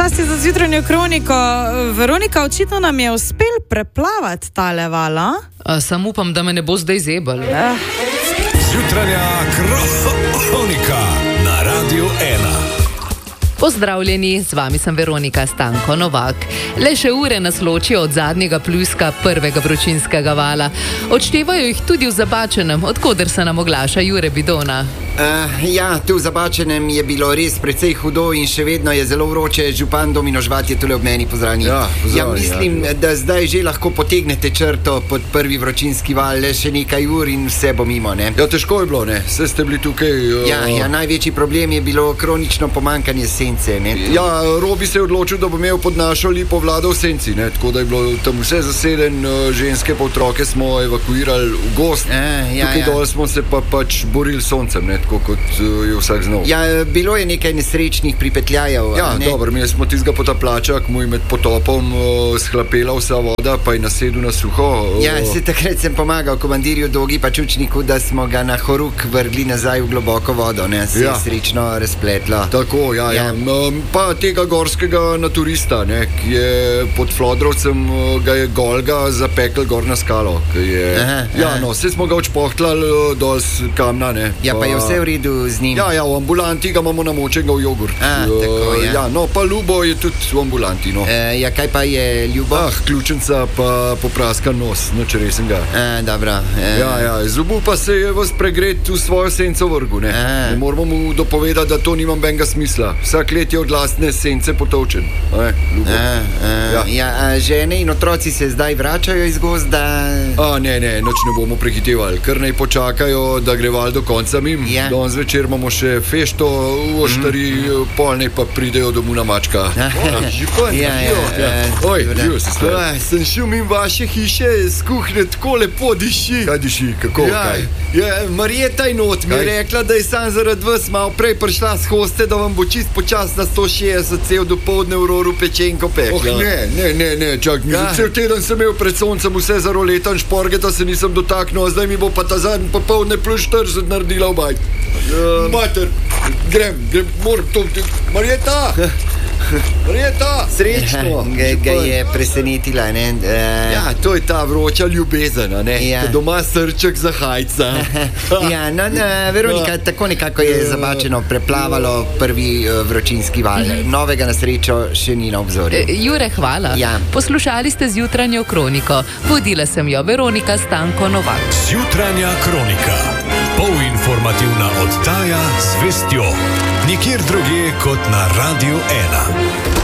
Časti za zjutranjo kroniko. Veronika, očitno nam je uspel preplavati tale val, a? Sam upam, da me ne bo zdaj zebel. Zjutranja kronika na Radiu 1. Pozdravljeni, z vami sem Veronika Stanko Novak. Le še ure nas ločijo od zadnjega pljuska prvega vročinskega vala. Odštevajo jih tudi v Zabačenem, od koder se nam oglaša Jure Bidona. Tu v Zabačenem je bilo res precej hudo in še vedno je zelo vroče. Župan Domino Žvat je tule ob meni, pozdravljeni. Mislim, da zdaj že lahko potegnete črto pod prvi vročinski val, le še nekaj ur in vse bo mimo, ne? Ja, težko je bilo, ne? Vse ste bili tukaj. Največji problem je bilo kronično pomankanje sence, ne? Ja, Robi se je odločil, da bo imel pod našo lipo vlado v senci, ne? Tako da je bilo tam vse zaseden, ženske pa otroke smo evakuirali v gost. Tukaj dol smo se pa pač borili s soncem, ne? Tako kot je vsak znal. Bilo je nekaj nesrečnih pripetljajev. Dobro, mi smo tistega potapljača, ki mu je med potopom shlapela vsa voda, pa je nasedel na suho. Se takrat sem pomagal komandirju Dogi pa Čučniku, da smo ga na horuk vrgli nazaj v globoko vodo, ne? Se je srečno razpletlo. Tako, pa tega gorskega naturista, ne? Ki je pod Flodrovcem, ga je Golga zapekel gor na skalo. Vse smo ga odšpohtlali dol s kamna, ne? Pa je vse v redu z njim. V ambulanti ga imamo namočenega v jogurt. Pa Ljubo je tudi v ambulanti, no. Kaj pa je Ljubo? Ključenca pa popraskan nos, noč resen ga. Dobro. Zubu pa se je vas pregret v svojo senco vrgu, ne. Ne moramo mu dopovedati, da to nima benga smisla. Vsak let je od lastne sence potovčen. Žene in otroci se zdaj vračajo iz gozda? Ne, noč ne bomo prehitevali. Kar naj počakajo, da gre val do konca mim. Danes večer imamo še fešto v Oštari, polnej pa pridejo domov na mačka. Sem šel mimo vaše hiše, z kuhne tako lepo diši. Kaj diši? Kako? Marjeta je not, mi je rekla, da je sam zaradi vas malo prej prišla s hoste, da vam bo čist počas na 160 cel dopoldne v roru pečenko pekla. Ne, čak, cel teden sem imel pred soncem vse za roletan šporgeta, se nisem dotaknil, zdaj mi bo pa ta zadnji popoldne plus 40 naredila v bajt. Mater, grem, moram to... Marjeta! Srečno! Ga je presenetila, ne? To je ta vroča ljubezen, ne? Doma srček za hajca. Veronika, tako nekako je Zabačeno preplavalo prvi vročinski val. Novega na srečo še ni na obzorju. Jure, hvala. Poslušali ste zjutranjo kroniko. Vodila sem jo Veronika Stanko Novak. Zjutranja kronika. Polinformativna oddaja z vestjo. Nikjer drugje kot na Radiu 1.